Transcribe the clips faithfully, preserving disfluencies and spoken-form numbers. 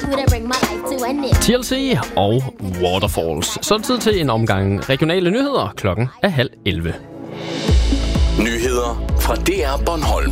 T L C og Waterfalls. Så er det tid til en omgang regionale nyheder. Klokken er halv elleve. Nyheder fra D R Bornholm.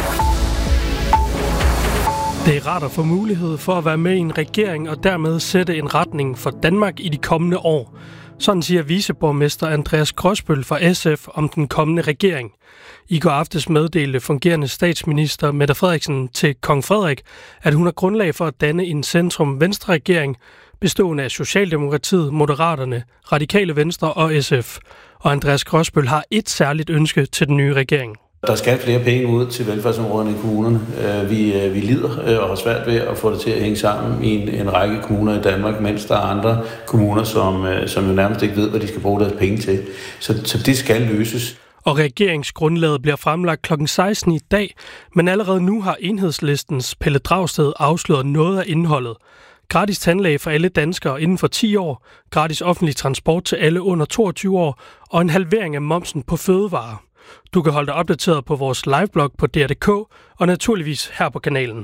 Det er rart at få mulighed for at være med i en regering og dermed sætte en retning for Danmark i de kommende år. Sådan siger viceborgmester Andreas Grosbøll fra S F om den kommende regering. I går aftes meddelte fungerende statsminister Mette Frederiksen til kong Frederik, at hun har grundlag for at danne en centrum-venstre-regering bestående af Socialdemokratiet, Moderaterne, Radikale Venstre og S F. Og Andreas Grosbøll har et særligt ønske til den nye regering. Der skal flere penge ud til velfærdsområderne i kommunerne. Vi, vi lider og har svært ved at få det til at hænge sammen i en, en række kommuner i Danmark, mens der er andre kommuner, som, som jo nærmest ikke ved, hvad de skal bruge deres penge til. Så, så det skal løses. Og regeringsgrundlaget bliver fremlagt klokken seksten i dag, men allerede nu har Enhedslistens Pelle Dragsted afsløret noget af indholdet. Gratis tandlæge for alle danskere inden for ti år, gratis offentlig transport til alle under toogtyve år og en halvering af momsen på fødevarer. Du kan holde dig opdateret på vores liveblog på D R punktum d k og naturligvis her på kanalen.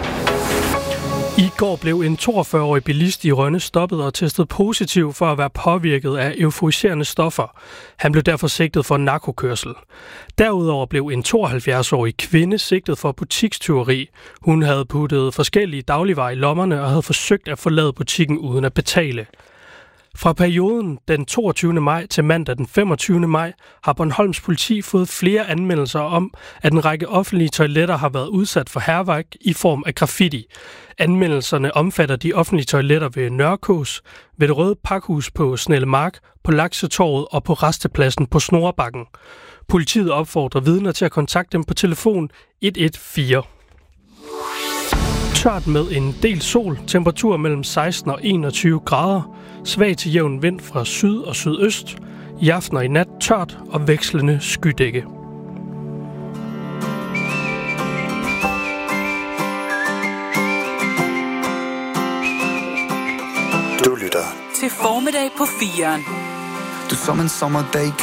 I går blev en toogfyrre-årig bilist i Rønne stoppet og testet positiv for at være påvirket af euforiserende stoffer. Han blev derfor sigtet for narkokørsel. Derudover blev en tooghalvfjerds-årig kvinde sigtet for butikstyveri. Hun havde puttet forskellige dagligvarer i lommerne og havde forsøgt at forlade butikken uden at betale. Fra perioden den toogtyvende maj til mandag den femogtyvende maj har Bornholms politi fået flere anmeldelser om, at en række offentlige toiletter har været udsat for hærværk i form af graffiti. Anmeldelserne omfatter de offentlige toiletter ved Nørrekås, ved det Røde Pakhus på Snellemark, på Laksetorvet og på Rastepladsen på Snorebakken. Politiet opfordrer vidner til at kontakte dem på telefon et et fire. Tørt med en del sol, temperatur mellem seksten og enogtyve grader, svag til jævn vind fra syd og sydøst, i aften og i nat tørt og vekslende skydække. Du lytter til Formiddag på fireren. Du som en sommerdag